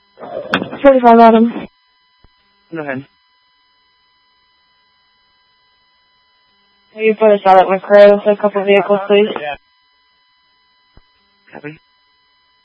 45, Adam. Go ahead. Will you put us out at McCray with a couple vehicles, please? Copy.